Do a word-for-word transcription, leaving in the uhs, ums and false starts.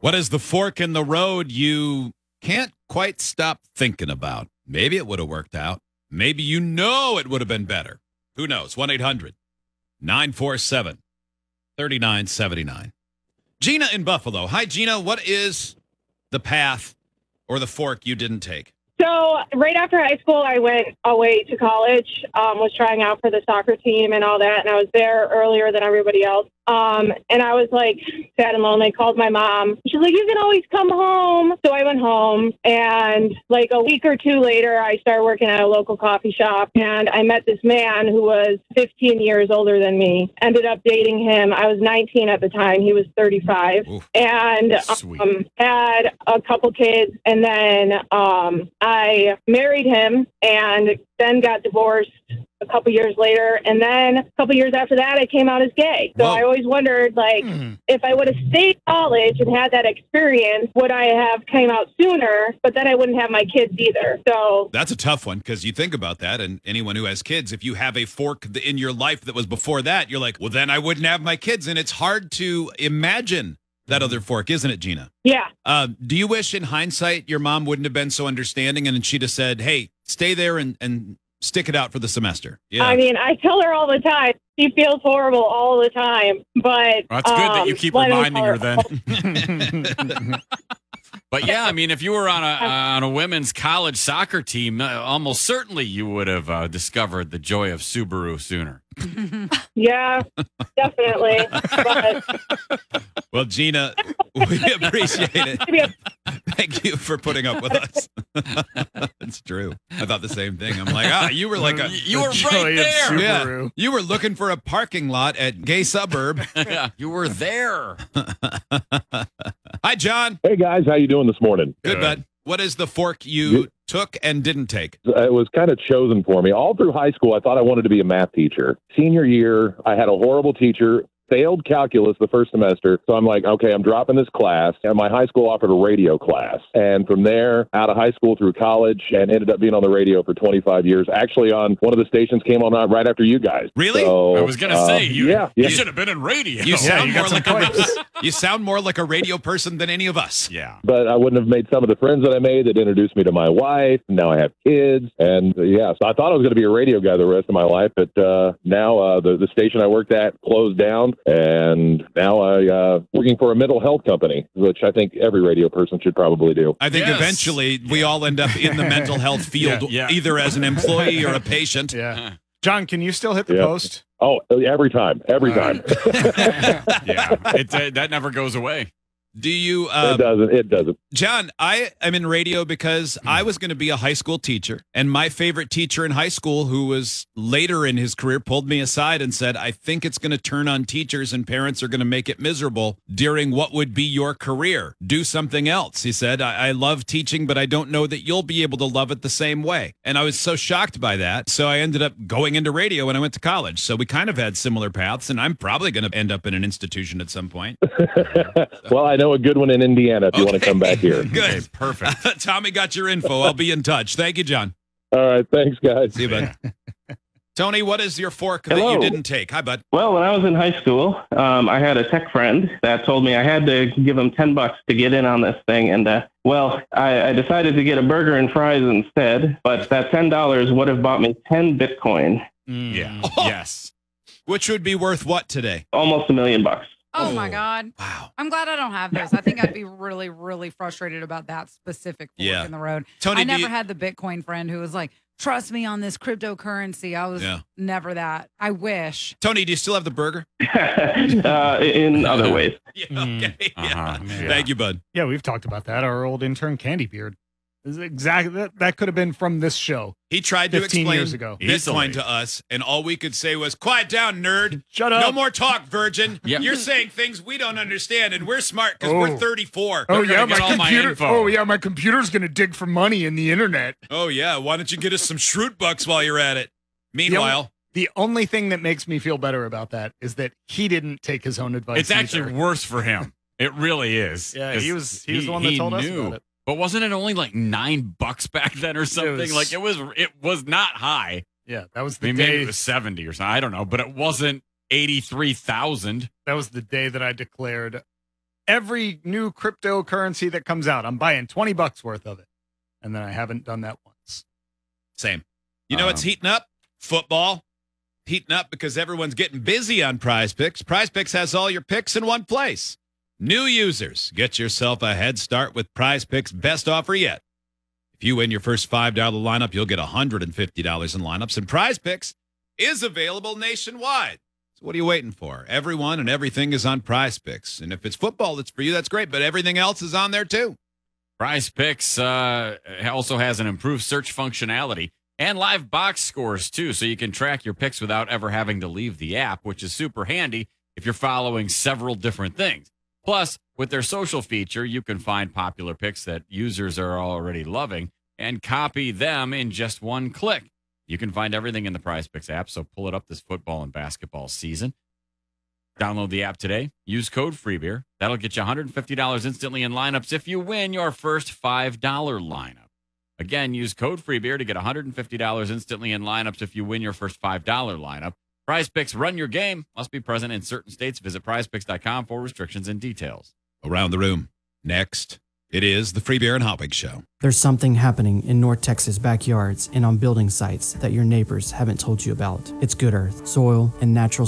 What is the fork in the road you can't quite stop thinking about? Maybe it would have worked out. Maybe you know it would have been better. Who knows? one eight hundred nine four seven three nine seven nine. Gina in Buffalo. Hi, Gina. What is the path or the fork you didn't take? So right after high school, I went away to college, um, was trying out for the soccer team and all that. And I was there earlier than everybody else. Um, and I was like sad and lonely, called my mom. She's like, you can always come home. So I went home, and like a week or two later, I started working at a local coffee shop, and I met this man who was fifteen years older than me. Ended up dating him. I was nineteen at the time. He was thirty-five. Oof. And um, had a couple kids. And then um, I married him and then got divorced a couple years later. And then a couple years after that, I came out as gay. So Whoa. I always wondered, like, Hmm. if I would have stayed in college and had that experience, would I have came out sooner? But then I wouldn't have my kids either. So That's a tough one because you think about that, and anyone who has kids, if you have a fork in your life that was before that, you're like, well, then I wouldn't have my kids. And it's hard to imagine that other fork, isn't it, Gina? yeah. Uh, do you wish in hindsight your mom wouldn't have been so understanding and she'd have said, hey, stay there and, and stick it out for the semester? Yeah. I mean, I tell her all the time. She feels horrible all the time. But Well, that's good that you um, keep let me reminding her tell then. But yeah, I mean, if you were on a on a women's college soccer team, uh, almost certainly you would have uh, discovered the joy of Subaru sooner. Yeah, definitely. But Well, Gina, we appreciate it. maybe a Thank you for putting up with us. It's true. I thought the same thing. I'm like, ah, you were like a... You were joy right of there. Subaru. Yeah, Subaru. you were looking for a parking lot at Gay Suburb. Yeah, you were there. Hi, John. Hey guys, how you doing this morning? Good, Good. bud. What is the fork you Good. took and didn't take? It was kind of chosen for me. All through high school, I thought I wanted to be a math teacher. Senior year, I had a horrible teacher. Failed calculus the first semester. So I'm like, okay, I'm dropping this class. And my high school offered a radio class. And from there, out of high school through college, and ended up being on the radio for twenty-five years. Actually, on one of the stations came on right after you guys. Really? So, I was gonna uh, say you. yeah, You yeah. should have been in radio. You sound you got more some like a points. you sound more like a radio person than any of us. Yeah. But I wouldn't have made some of the friends that I made that introduced me to my wife. Now I have kids. And uh, yeah, so I thought I was going to be a radio guy the rest of my life. But uh, now uh, the, the station I worked at closed down. And now I uh, working for a mental health company, which I think every radio person should probably do. I think Yes. eventually we all end up in the mental health field, Yeah, yeah. either as an employee or a patient. Yeah. John, can you still hit the Yeah. post? Oh, every time, every All time. Yeah. It, uh, that never goes away. Do you, it uh, doesn't. It doesn't. John, I am in radio because I was going to be a high school teacher, and my favorite teacher in high school, who was later in his career, pulled me aside and said, I think it's going to turn on teachers and parents are going to make it miserable during what would be your career. Do something else. He said, I, I love teaching, but I don't know that you'll be able to love it the same way. And I was so shocked by that. So I ended up going into radio when I went to college. So we kind of had similar paths, and I'm probably going to end up in an institution at some point. Well, I know a good one in Indiana if you want to Okay. come back here. Good. Perfect. Tommy got your info. I'll be in touch. Thank you, John. All right. Thanks, guys. See you, bud. Tony, what is your fork that Hello. you didn't take? Hi, bud. Well, when I was in high school, um, I had a tech friend that told me I had to give him ten bucks to get in on this thing. And, uh, well, I, I decided to get a burger and fries instead, but that ten dollars would have bought me ten Bitcoin, Yeah. Oh. Yes. Which would be worth what today? almost a million bucks. Oh, Oh. my God. Wow. I'm glad I don't have those. I think I'd be really, really frustrated about that specific fork Yeah. in the road. Tony, I do never you- had the Bitcoin friend who was like, trust me on this cryptocurrency. I was Yeah. never that. I wish. Tony, do you still have the burger? uh, in other ways. Yeah. Mm. Okay. Yeah. Uh-huh. Yeah. Thank you, bud. Yeah, we've talked about that. Our old intern Candy Beard. This is exactly that, that could have been from this show. He tried to fifteen explain years ago. Bitcoin Easily. to us, and all we could say was, quiet down, nerd. Shut up. No more talk, virgin. Yeah. You're saying things we don't understand, and we're smart because Oh. we're thirty-four. Oh They're yeah, gonna my get all my computer. info. oh yeah, my computer's gonna dig for money in the internet. Oh, yeah. Why don't you get us some Shroot bucks while you're at it? Meanwhile, The only thing that makes me feel better about that is that he didn't take his own advice. It's actually either. worse for him. It really is. Yeah, he 'Cause was- he was the one that told us about it. But wasn't it only like nine bucks back then or something? was- like it was. It was not high. yeah. That was I the mean, day. maybe it was seventy or something. I don't know, but it wasn't eighty-three thousand. That was the day that I declared every new cryptocurrency that comes out. I'm buying twenty bucks worth of it. And then I haven't done that once. Same. You know what's Um, heating up? Football. Heating up because everyone's getting busy on Prize Picks. Prize Picks has all your picks in one place. New users, get yourself a head start with Prize Picks' best offer yet. If you win your first five dollars lineup, you'll get one hundred fifty dollars in lineups, and Prize Picks is available nationwide. So what are you waiting for? Everyone and everything is on Prize Picks. And if it's football that's for you, that's great, but everything else is on there too. Prize Picks uh, also has an improved search functionality and live box scores, too, so you can track your picks without ever having to leave the app, which is super handy if you're following several different things. Plus, with their social feature, you can find popular picks that users are already loving and copy them in just one click. You can find everything in the Prize Picks app, so pull it up this football and basketball season. Download the app today. Use code FREEBEER. That'll get you one hundred fifty dollars instantly in lineups if you win your first five dollars lineup. Again, use code FREEBEER to get one hundred fifty dollars instantly in lineups if you win your first five dollars lineup. Prize Picks, run your game. Must be present in certain states. Visit prize picks dot com for restrictions and details. Around the room. Next, it is the Free Beer and Hot Wings Show. There's something happening in North Texas backyards and on building sites that your neighbors haven't told you about. It's Good Earth, soil and natural